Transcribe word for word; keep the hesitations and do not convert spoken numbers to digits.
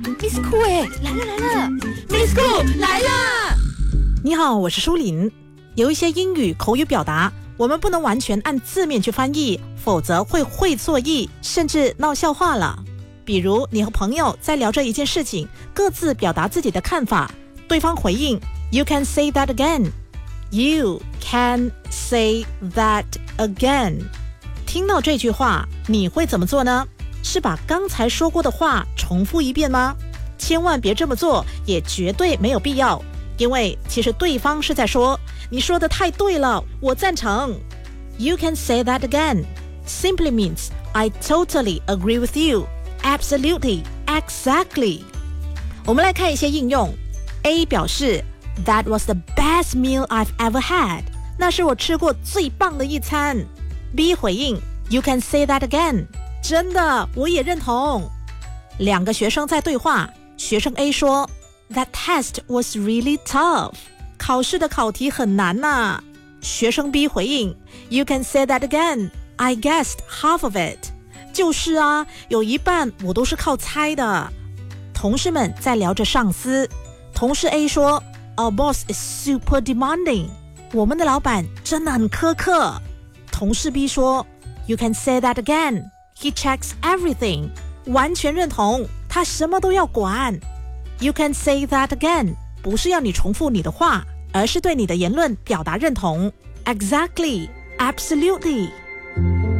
Miss Cool 哎，来了来了 ，Miss Cool 来啦！ 你好，我是舒琳。有一些英语口语表达，我们不能完全按字面去翻译，否则会会错意，甚至闹笑话了。比如你和朋友在聊着一件事情，各自表达自己的看法，对方回应 You can say that again You can say that again 听到这句话，你会怎么做呢？是把刚才说过的话重复一遍吗？千万别这么做，也绝对没有必要，因为其实对方是在说你说的太对了，我赞成。 You can say that again simply means I totally agree with you Absolutely, exactly 我们来看一些应用。 A 表示 That was the best meal I've ever had 那是我吃过最棒的一餐。 B 回应 You can say that again 真的，我也认同。两个学生在对话，学生 A 说 That test was really tough 考试的考题很难啊。学生 B 回应 You can say that again I guessed half of it就是啊，有一半我都是靠猜的。同事们在聊着上司，同事 A 说 Our boss is super demanding 我们的老板真的很苛刻。同事 B 说 You can say that again He checks everything 完全认同，他什么都要管。 You can say that again 不是要你重复你的话，而是对你的言论表达认同。 Exactly, absolutely